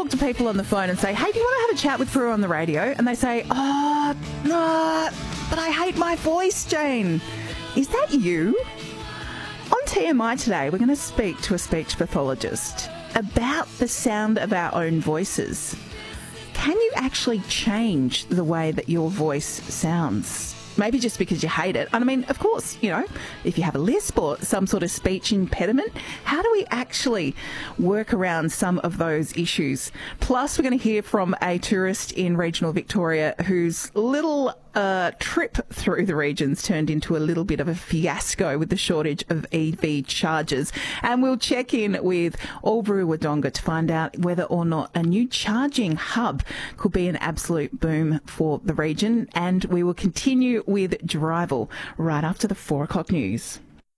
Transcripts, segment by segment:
talk to people on the phone and say, hey, do you want to have a chat with Prue on the radio? And they say, oh, no, but I hate my voice, Jane. Is that you? On TMI today, we're going to speak to a speech pathologist about the sound of our own voices. Can you actually change the way that your voice sounds? Maybe just because you hate it. And I mean, of course, you know, if you have a lisp or some sort of speech impediment, how do we actually work around some of those issues? Plus, we're going to hear from a tourist in regional Victoria whose little trip through the regions turned into a little bit of a fiasco with the shortage of EV chargers. And we'll check in with Albury Wodonga to find out whether or not a new charging hub could be an absolute boom for the region. And we will continue with Drival right after the 4 o'clock news.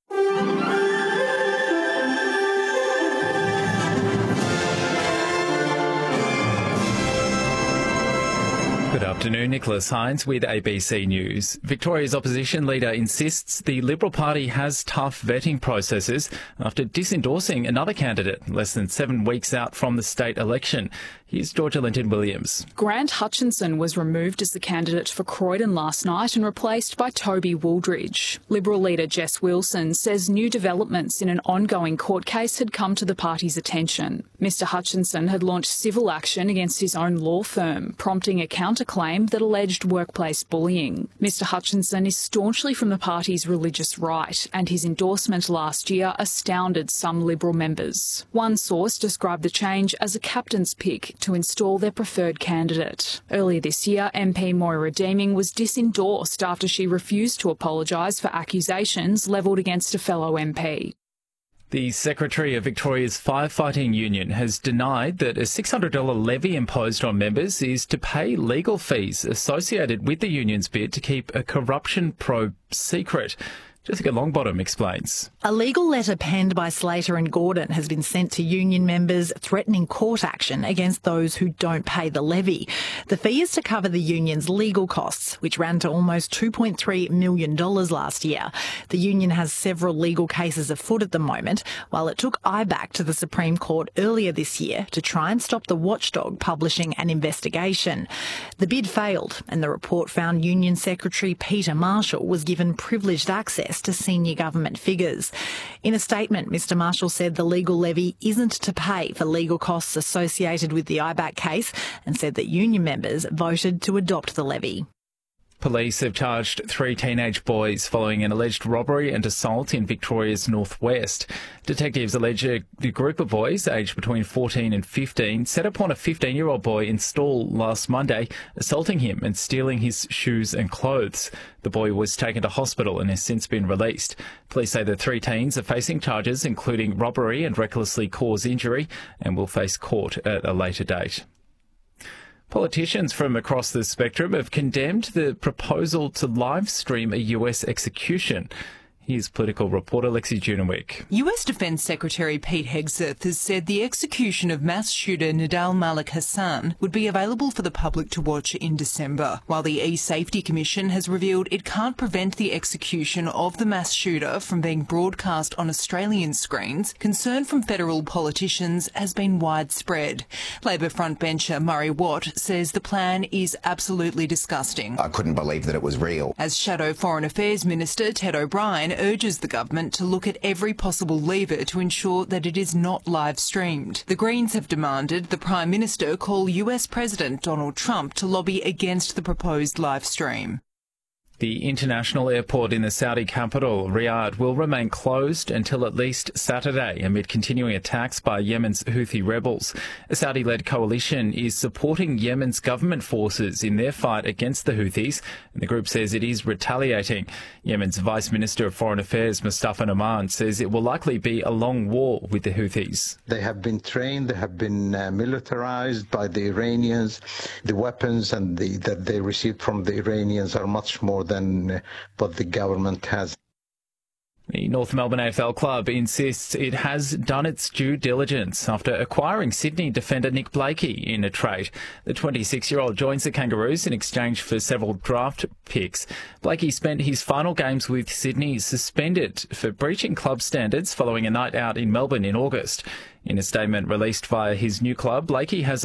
Good afternoon, Nicholas Hines with ABC News. Victoria's opposition leader insists the Liberal Party has tough vetting processes after disendorsing another candidate less than 7 weeks out from the state election. Here's Georgia Linton-Williams. Grant Hutchinson was removed as the candidate for Croydon last night and replaced by Toby Wooldridge. Liberal leader Jess Wilson says new developments in an ongoing court case had come to the party's attention. Mr Hutchinson had launched civil action against his own law firm, prompting a counterclaim that alleged workplace bullying. Mr Hutchinson is staunchly from the party's religious right, and his endorsement last year astounded some Liberal members. One source described the change as a captain's pick to install their preferred candidate. Earlier this year, MP Moira Deeming was disendorsed after she refused to apologise for accusations levelled against a fellow MP. The Secretary of Victoria's Firefighting Union has denied that a $600 levy imposed on members is to pay legal fees associated with the union's bid to keep a corruption probe secret. Jessica Longbottom explains. A legal letter penned by Slater and Gordon has been sent to union members threatening court action against those who don't pay the levy. The fee is to cover the union's legal costs, which ran to almost $2.3 million last year. The union has several legal cases afoot at the moment, while it took IBAC to the Supreme Court earlier this year to try and stop the watchdog publishing an investigation. The bid failed, and the report found Union Secretary Peter Marshall was given privileged access to senior government figures. In a statement, Mr Marshall said the legal levy isn't to pay for legal costs associated with the IBAC case and said that union members voted to adopt the levy. Police have charged 3 teenage boys following an alleged robbery and assault in Victoria's northwest. Detectives allege a group of boys aged between 14 and 15 set upon a 15-year-old boy in Stawell last Monday, assaulting him and stealing his shoes and clothes. The boy was taken to hospital and has since been released. Police say the 3 teens are facing charges including robbery and recklessly cause injury and will face court at a later date. Politicians from across the spectrum have condemned the proposal to live stream a US execution. Here's political reporter Lexi Junewick. US Defence Secretary Pete Hegseth has said the execution of mass shooter Nidal Malik Hassan would be available for the public to watch in December, while the E-Safety Commission has revealed it can't prevent the execution of the mass shooter from being broadcast on Australian screens. Concern from federal politicians has been widespread. Labor frontbencher Murray Watt says the plan is absolutely disgusting. I couldn't believe that it was real. As Shadow Foreign Affairs Minister Ted O'Brien urges the government to look at every possible lever to ensure that it is not live streamed. The Greens have demanded the Prime Minister call US President Donald Trump to lobby against the proposed live stream. The international airport in the Saudi capital, Riyadh, will remain closed until at least Saturday amid continuing attacks by Yemen's Houthi rebels. A Saudi-led coalition is supporting Yemen's government forces in their fight against the Houthis, and the group says it is retaliating. Yemen's Vice Minister of Foreign Affairs, Mustafa Numan, says it will likely be a long war with the Houthis. They have been trained, they have been militarized by the Iranians. The weapons that they received from the Iranians are much more than what the government has. The North Melbourne AFL club insists it has done its due diligence after acquiring Sydney defender Nick Blakey in a trade. The 26-year-old joins the Kangaroos in exchange for several draft picks. Blakey spent his final games with Sydney suspended for breaching club standards following a night out in Melbourne in August. In a statement released via his new club, Blakey has